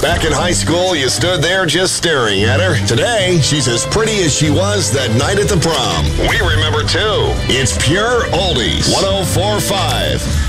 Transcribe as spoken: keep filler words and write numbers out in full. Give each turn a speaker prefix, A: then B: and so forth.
A: Back in high school, you stood there just staring at her. Today, she's as pretty as she was that night at the prom. We remember, too. It's Pure Oldies. one oh four point five.